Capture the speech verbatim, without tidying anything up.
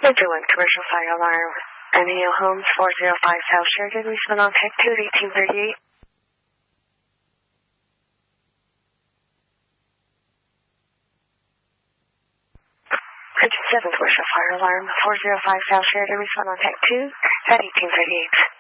Midland Commercial Fire Alarm. N A O Homes, four oh five South Sheridan, respond on tech two at eighteen thirty-eight. Bridge seven Commercial Fire Alarm, four oh five South Sheridan, respond on tech two at eighteen thirty-eight.